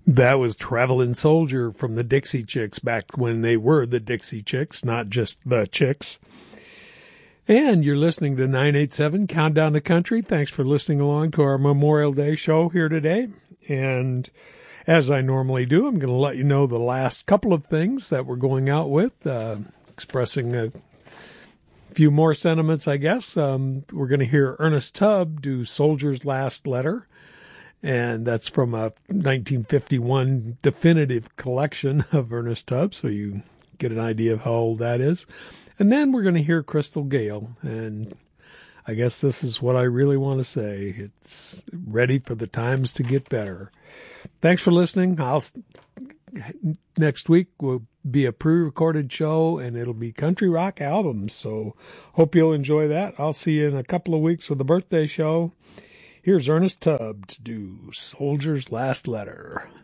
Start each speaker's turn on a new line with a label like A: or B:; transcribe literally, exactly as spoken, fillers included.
A: That was Traveling Soldier from the Dixie Chicks, back when they were the Dixie Chicks, not just the Chicks. And you're listening to nine eighty-seven Countdown to Country. Thanks for listening along to our Memorial Day show here today. And as I normally do, I'm going to let you know the last couple of things that we're going out with, uh, expressing a few more sentiments, I guess. Um, we're going to hear Ernest Tubb do Soldier's Last Letter. And that's from a nineteen fifty-one definitive collection of Ernest Tubb, so you get an idea of how old that is. And then we're going to hear Crystal Gayle, and I guess this is what I really want to say. It's ready for the times to get better. Thanks for listening. I'll next week will be a pre-recorded show, and it'll be country rock albums, so hope you'll enjoy that. I'll see you in a couple of weeks with the birthday show. Here's Ernest Tubb to do Soldier's Last Letter.